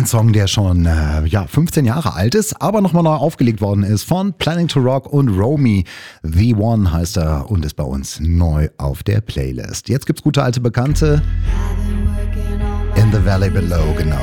Ein Song, der schon 15 Jahre alt ist, aber nochmal neu aufgelegt worden ist von Planning to Rock und Romy. The One heißt er und ist bei uns neu auf der Playlist. Jetzt gibt's gute alte Bekannte. In the Valley Below, genau.